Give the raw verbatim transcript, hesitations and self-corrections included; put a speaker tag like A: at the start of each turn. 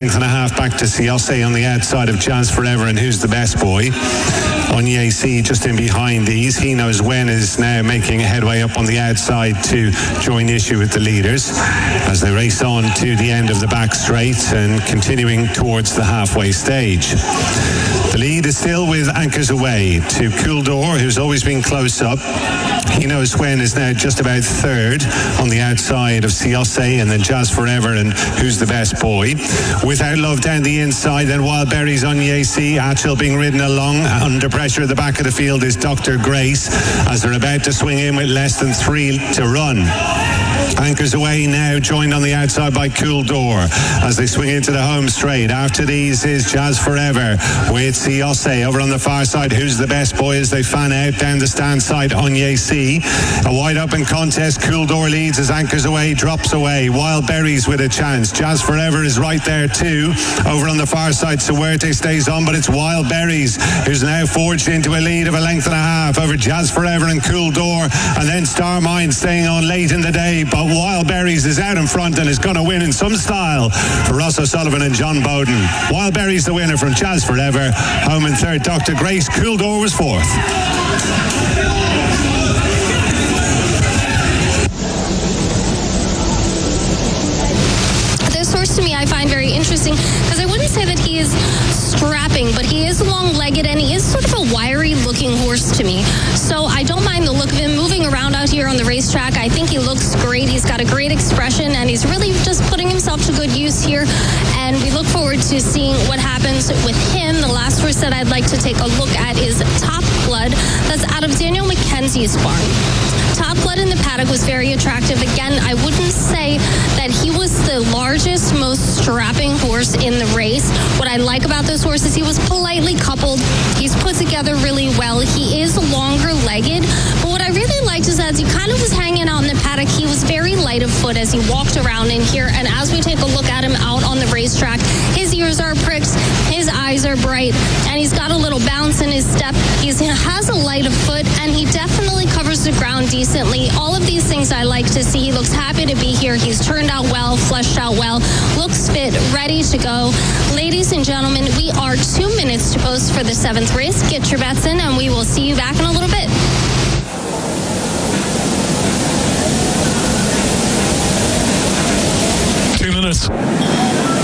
A: length and a half back to Siose on the outside of Jazz Forever and Who's the Best Boy. Onyesi just in behind these. He Knows When is now making a headway up on the outside to join issue with the leaders as they race on to the end of the back straight and continuing towards the halfway stage. The lead is still with Anchors Away to Couldor, who's always been close up. He Knows When is now just about third on the outside of Siose, and then Jazz Forever and Who's the Best Boy. Without Love down the inside, then Wild Berries on Yesi. Atchel being ridden along. Under pressure at the back of the field is Doctor Grace as they're about to swing in with less than three to run. Anchors Away now joined on the outside by Couldor as they swing into the home straight. After these is Jazz Forever with Siose. Over on the far side, Who's the Best Boy as they fan out down the stand side on Yesi. A wide open contest. Couldor leads as Anchors Away drops away. Wild Berries with a chance. Jazz Forever is right there too. Over on the far side, Suerte stays on, but it's Wild Berries who's now forged into a lead of a length and a half over Jazz Forever and Couldor, and then Starmind staying on late in the day, but Wild Berries is out in front and is going to win in some style for Ross O'Sullivan and John Bowden. Wild Berries the winner from Jazz Forever. Home in third, Doctor Grace. Couldor was fourth.
B: This horse to me I find very interesting because I wouldn't say that he is strapping, but he is long-legged and he is sort of a wiry looking horse to me. So I don't mind the look of him moving around out here on the racetrack. I think he looks great. He's got a great expression and he's really just putting himself to good use here. And we look forward to seeing what happens with him. The last horse that I'd like to take a look at is Top Blood. That's out of Daniel McKenzie's barn. Top Blood in the paddock was very attractive. Again, I wouldn't say that he was the largest, most strapping horse in the race. What I like about this horse is he was politely coupled. He's put together really well. He is longer legged. But what I really liked is as he kind of was hanging out in the paddock, he was very light of foot as he walked around in here. And as we take a look at him out on the racetrack, his ears are pricked, his eyes are bright, and he's got a little bounce in his step. He's, he has a light of foot, and he definitely covers the ground decently. All of these things I like to see. He looks happy to be here. He's turned out well, fleshed out well, looks fit, ready to go. Ladies and gentlemen, we are two minutes to post for the seventh race. Get your bets in, and we will see you back in a little bit.
C: Two minutes.